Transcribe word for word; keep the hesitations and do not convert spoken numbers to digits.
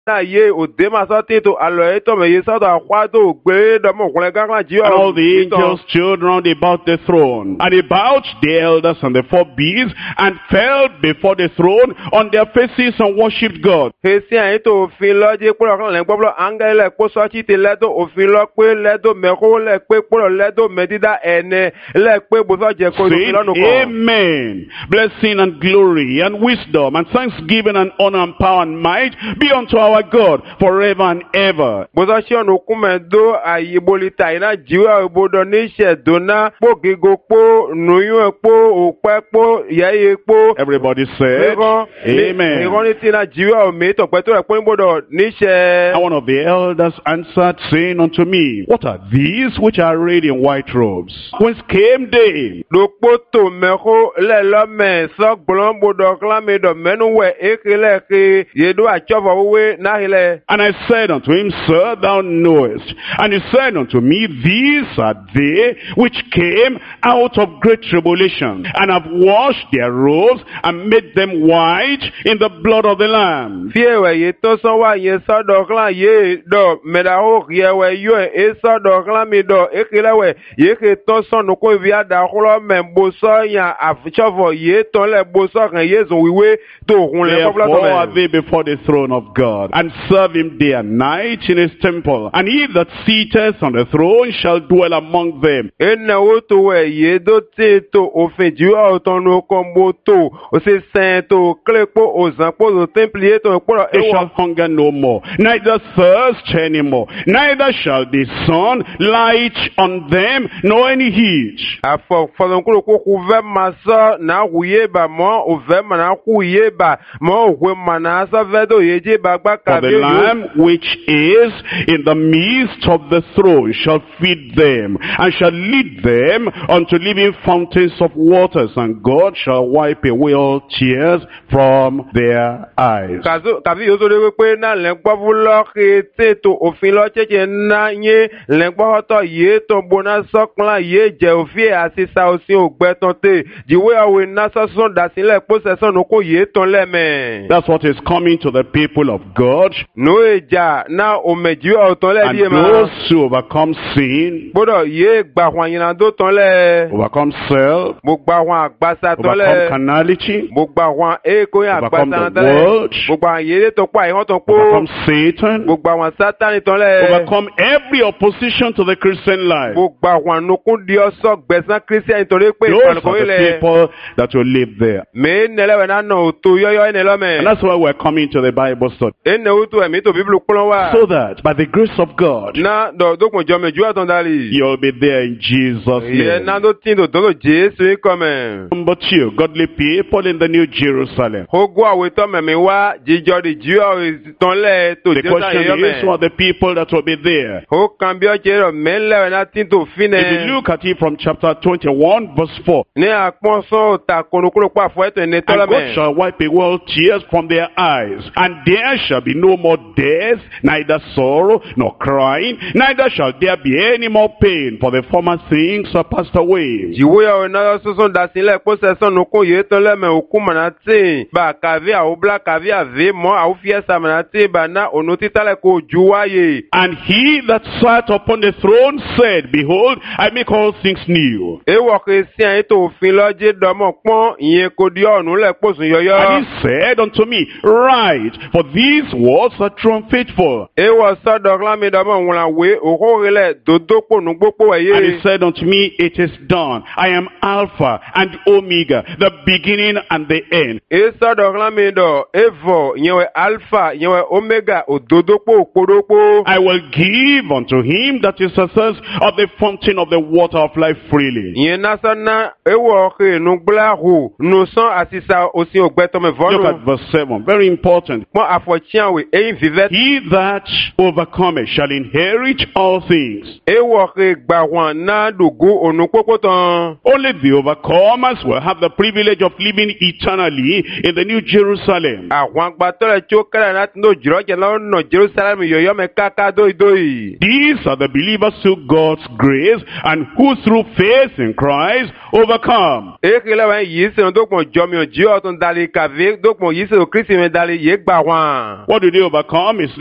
na ye odema sotito alo eto me ye soto akwado gbe domo kule ganga jiwa. And all the angels stood round about the throne, and about the elders and the four beasts, and fell before the throne on their faces and worshipped God. Hesi an eto òfin lo je poro kan le gboblo angele po so ti te ledo òfin lo pe ledo me ko le pe poro ledo medida ene le pe bo so je ko òfin lo nu ko. Amen. Blessing and glory and wisdom and thanksgiving and honor and power and might be unto our God forever and ever. Bo so se onu kumedo ayibolita ina jiwa obodo ni se dona po gigo po nuyun po ope po yeye po. Everybody said, Amen. And one of the elders answered, saying unto me, What are these which are arrayed in white robes? Whence came they? And I said unto him, Sir, thou knowest. And he said unto me, These are they which came out of great tribulation, and have washed their robes, and made them white in the blood of the Lamb. Therefore are they before the throne of God, and serve him day and night in his temple, and he that sitteth on the throne shall dwell among them. They shall hunger no more, neither thirst any more, neither shall the sun light on them, nor any heat. For the Lamb which is in the midst of the throne shall feed them, and shall lead them unto living fountains of waters, and God shall wipe away all tears from their eyes. That's what is coming to the people of God. And those who overcome sin, overcome self, overcome carnality, overcome the world, overcome Satan, overcome every opposition to the Christian life. Those are the people that will live there. And that's why we're coming to the Bible study. So that by the grace of God, you'll be there in Jesus' name. Number two, godly people in the New Jerusalem. The question is, who are the people that will be there? If you look at it from chapter twenty-one, verse four. And God shall wipe away all tears from their eyes, and there shall be no more death, neither sorrow nor crying, neither shall there be any more pain, for the former things are passed away. And he that sat upon the throne said, Behold, I make all things new. And he said unto me, Write, for these words are true and faithful. And he said unto me, It is done. I am Alpha and Omega, the beginning and the end. I will give unto him that is athirst of the fountain of the water of life freely. Look at verse seven. Very important. He that overcometh shall inherit all things. Only the overcomers will have the privilege of living eternally in the New Jerusalem. These are the believers through God's grace, and who through faith in Christ overcome. What do they overcome? Is